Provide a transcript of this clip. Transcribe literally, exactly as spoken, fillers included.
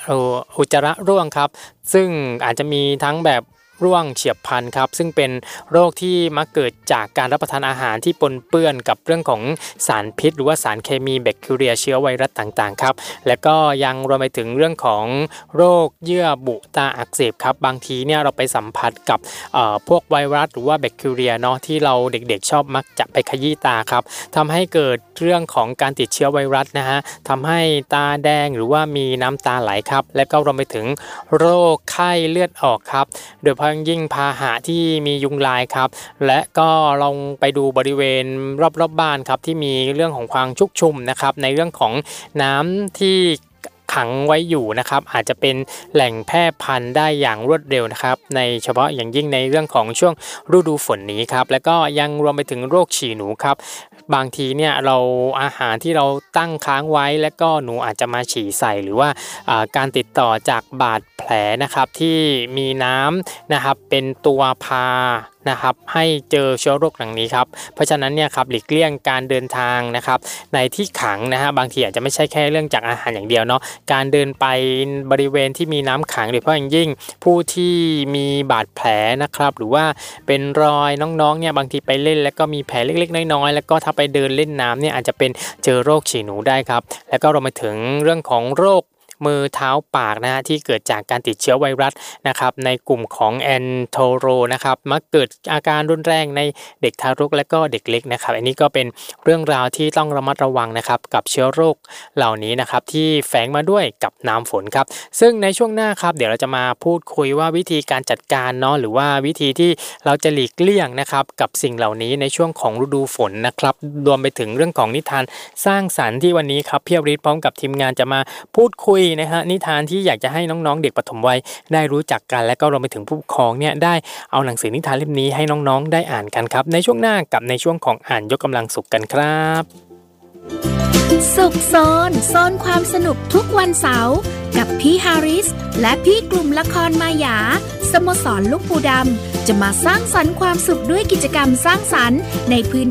อุจจาระร่วงครับซึ่งอาจจะมีทั้งแบบร่วงเฉียบพลันครับซึ่งเป็นโรคที่มักเกิดจากการรับประทานอาหารที่ปนเปื้อนกับเรื่องของสารพิษหรือว่าสารเคมีแบคทีเรียเชื้อไวรัสต่างๆครับและก็ยังรวมไปถึงเรื่องของโรคเยื่อบุตาอักเสบครับบางทีเนี่ยเราไปสัมผัสกับพวกไวรัสหรือว่าแบคทีเรียเนาะที่เราเด็กๆชอบมักจะไปขยี้ตาครับทำให้เกิดเรื่องของการติดเชื้อไวรัสนะฮะทำให้ตาแดงหรือว่ามีน้ำตาไหลครับและก็รวมไปถึงโรคไข้เลือดออกครับโดยเฉพาะยิ่งพาหะที่มียุงลายครับและก็ลองไปดูบริเวณรอบๆ บ, บ้านครับที่มีเรื่องของความชุกชุมนะครับในเรื่องของน้ำที่ขังไว้อยู่นะครับอาจจะเป็นแหล่งแพร่พันธุ์ได้อย่างรวดเร็วนะครับในเฉพาะอย่างยิ่งในเรื่องของช่วงฤดูฝนนี้ครับและก็ยังรวมไปถึงโรคฉี่หนูครับบางทีเนี่ยเราอาหารที่เราตั้งค้างไว้และก็หนูอาจจะมาฉี่ใส่หรือว่าการติดต่อจากบาดแผลนะครับที่มีน้ำนะครับเป็นตัวพานะครับให้เจอเชื้อโรคดังนี้ครับเพราะฉะนั้นเนี่ยครับหลีกเลี่ยงการเดินทางนะครับในที่ขังนะฮะบางทีอาจจะไม่ใช่แค่เรื่องจากอาหารอย่างเดียวเนาะการเดินไปบริเวณที่มีน้ำขังโดยเฉพาะอย่างยิ่งผู้ที่มีบาดแผลนะครับหรือว่าเป็นรอยน้องๆเนี่ยบางทีไปเล่นแล้วก็มีแผลเล็กๆน้อยๆแล้วก็ถ้าไปเดินเล่นน้ำเนี่ยอาจจะเป็นเจอโรคฉี่หนูได้ครับแล้วก็รวมไปถึงเรื่องของโรคมือเท้าปากนะฮะที่เกิดจากการติดเชื้อไวรัสนะครับในกลุ่มของแอนโทโรนะครับมักเกิดอาการรุนแรงในเด็กทารกและก็เด็กเล็กนะครับอันนี้ก็เป็นเรื่องราวที่ต้องระมัดระวังนะครับกับเชื้อโรคเหล่านี้นะครับที่แฝงมาด้วยกับน้ำฝนครับซึ่งในช่วงหน้าครับเดี๋ยวเราจะมาพูดคุยว่าวิธีการจัดการเนาะหรือว่าวิธีที่เราจะหลีกเลี่ยงนะครับกับสิ่งเหล่านี้ในช่วงของฤดูฝนนะครับรวมไปถึงเรื่องของนิทานสร้างสรรค์ที่วันนี้ครับพี่อฤทธิ์พร้อมกับทีมงานจะมาพูดคุยนะฮะนิทานที่อยากจะให้น้องๆเด็กปฐมวัยได้รู้จักกันและก็รวมไปถึงผู้ปกครองเนี่ยได้เอาหนังสือนิทานเล่มนี้ให้น้องๆได้อ่านกันครับในช่วงหน้ากับในช่วงของอ่านยกกำลังสุขกันครับสุขโซนโซนความสนุกทุกวันเสาร์กับพี่ฮาริสและพี่กลุ่มละครมายาสโมสรลูกปูดำจะมาสร้างสรรค์ความสุขด้วยกิจกรรมสร้างสรรค์ในพื้น